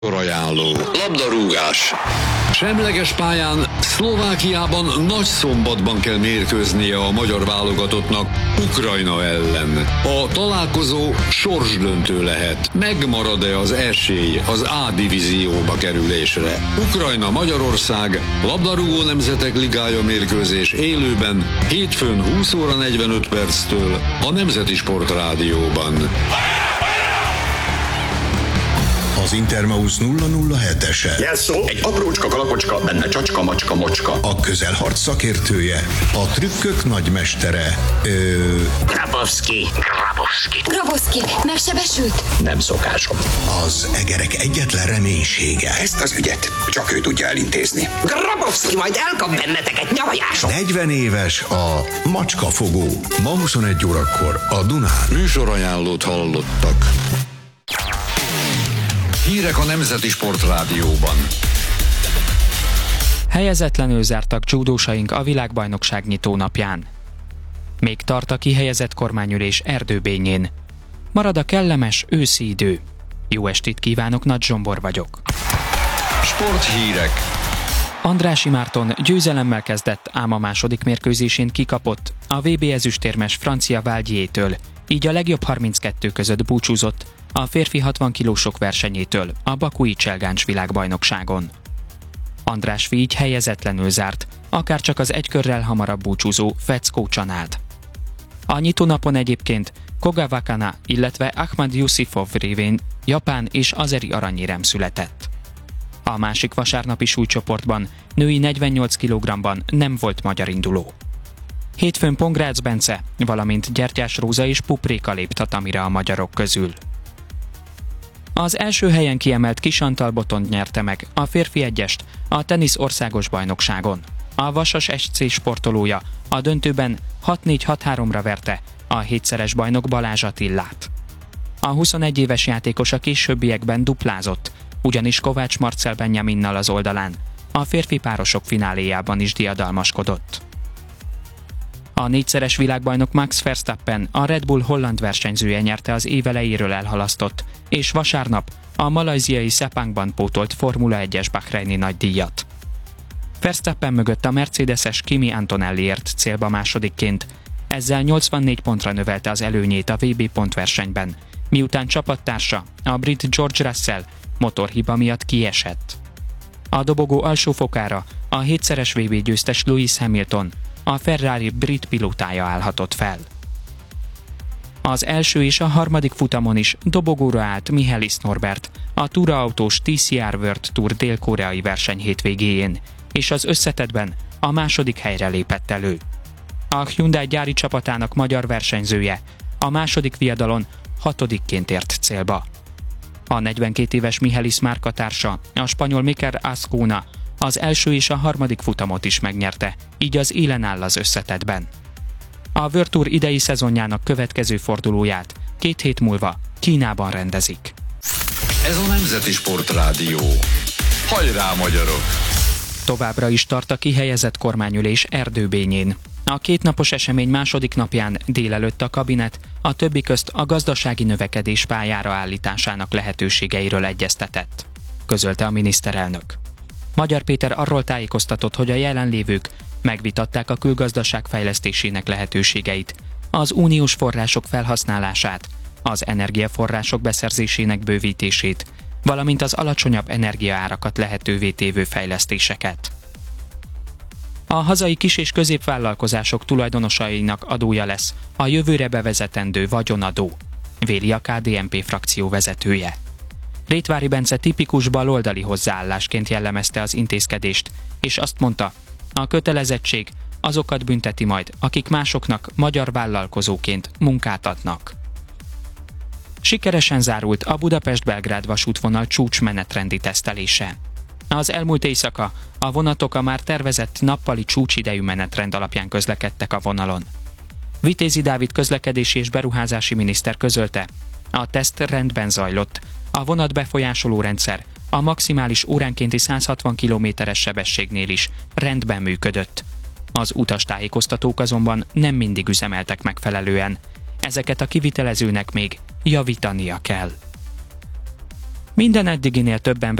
Ajánló. Labdarúgás. Semleges pályán Szlovákiában Nagyszombatban kell mérkőznie a magyar válogatottnak Ukrajna ellen. A találkozó sorsdöntő lehet. Megmarad-e az esély az A-divízióba kerülésre? Ukrajna-Magyarország labdarúgó nemzetek ligája mérkőzés élőben hétfőn 20 óra 45 perctől a Nemzeti Sport Rádióban. Az Intermausz 007-ese. Jelszó, egy aprócska kalapocska, benne csacska, macska, mocska. A közelharc szakértője, a trükkök nagymestere. Grabowski. Megsebesült? Nem szokásom. Az egerek egyetlen reménysége. Ezt az ügyet csak ő tudja elintézni. Grabowski majd elkap benneteket nyavajáson. 40 éves a macskafogó. Ma 21 órakor a Dunán. Műsorajánlót hallottak. Hírek a Nemzeti Sport Rádióban. Helyezetlenül zártak judósaink a világbajnokság nyitónapján. Még tart a kihelyezett kormányülés Erdőbényén. Marad a kellemes őszi idő. Jó estét kívánok, Nagy Zsombor vagyok. Sporthírek. Andrássy Márton győzelemmel kezdett, ám a második mérkőzésén kikapott a VB ezüstérmes francia Valdiétől, így a legjobb 32 között búcsúzott a férfi 60 kilósok versenyétől a bakui Cselgáncs világbajnokságon. András így helyezetlenül zárt, akárcsak az egy körrel hamarabb búcsúzó Feckó Csanád. A nyitónapon egyébként Koga Wakana, illetve Ahmad Yusifov révén japán és azeri aranyérem született. A másik vasárnapi súlycsoportban női 48 kg-ban nem volt magyar induló. Hétfőn Pongrácz Bence, valamint Gyertyás Róza és Pupréka lép tatamira a magyarok közül. Az első helyen kiemelt Kis Antal Botond nyerte meg a férfi egyest a tenisz országos bajnokságon. A Vasas SC sportolója a döntőben 6-4-6-3-ra verte a hétszeres bajnok Balázs Attillát. A 21 éves játékos a későbbiekben duplázott, ugyanis Kovács Marcel Benjaminnal az oldalán a férfi párosok fináléjában is diadalmaskodott. A négyszeres világbajnok Max Verstappen, a Red Bull holland versenyzője nyerte az év elejéről elhalasztott, és vasárnap a malajziai Sepangban pótolt Formula 1-es bahreini nagydíjat. Verstappen mögött a mercedeses Kimi Antonelli ért célba másodikként, ezzel 84 pontra növelte az előnyét a VB pontversenyben, miután csapattársa, a brit George Russell motorhiba miatt kiesett. A dobogó alsó fokára a hétszeres VB győztes Lewis Hamilton, a Ferrari brit pilótája állhatott fel. Az első és a harmadik futamon is dobogóra állt Michaelis Norbert, a túraautós TCR World Tour dél-koreai verseny hétvégéjén, és az összetettben a második helyre lépett elő. A Hyundai gyári csapatának magyar versenyzője a második viadalon hatodikként ért célba. A 42 éves Michaelis márkatársa, a spanyol Mikel Azcona az első és a harmadik futamot is megnyerte, így az élen áll az összetettben. A World Tour idei szezonjának következő fordulóját 2 hét múlva Kínában rendezik. Ez a Nemzeti Sport Rádió. Hajrá, magyarok! Továbbra is tart a kihelyezett kormányülés Erdőbényén. A kétnapos esemény második napján délelőtt a kabinet a többi közt a gazdasági növekedés pályára állításának lehetőségeiről egyeztetett, közölte a miniszterelnök. Magyar Péter arról tájékoztatott, hogy a jelenlévők megvitatták a külgazdaság fejlesztésének lehetőségeit, az uniós források felhasználását, az energiaforrások beszerzésének bővítését, valamint az alacsonyabb energiaárakat lehetővé tévő fejlesztéseket. A hazai kis- és középvállalkozások tulajdonosainak adója lesz a jövőre bevezetendő vagyonadó, véli a KDNP frakció vezetője. Rétvári Bence tipikus baloldali hozzáállásként jellemezte az intézkedést, és azt mondta, a kötelezettség azokat bünteti majd, akik másoknak magyar vállalkozóként munkát adnak. Sikeresen zárult a Budapest-Belgrád vasútvonal csúcsmenetrendi tesztelése. Az elmúlt éjszaka a vonatok a már tervezett nappali csúcsidejű menetrend alapján közlekedtek a vonalon. Vitézi Dávid közlekedési és beruházási miniszter közölte, a teszt rendben zajlott, a vonat befolyásoló rendszer a maximális óránkénti 160 km-es sebességnél is rendben működött. Az utastájékoztatók azonban nem mindig üzemeltek megfelelően. Ezeket a kivitelezőnek még javítania kell. Minden eddiginél többen